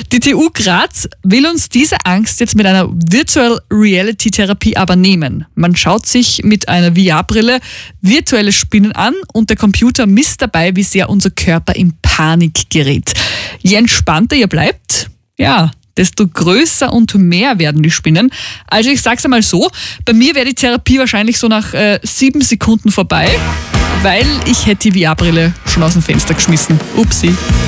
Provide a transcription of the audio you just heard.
Die TU Graz will uns diese Angst jetzt mit einer Virtual Reality Therapie aber nehmen. Man schaut sich mit einer VR-Brille virtuelle Spinnen an und der Computer misst dabei, wie sehr unser Körper in Panik gerät. Je entspannter ihr bleibt, desto größer und mehr werden die Spinnen. Also ich sag's einmal so, bei mir wäre die Therapie wahrscheinlich so nach 7 Sekunden vorbei, weil ich hätte die VR-Brille schon aus dem Fenster geschmissen. Upsi.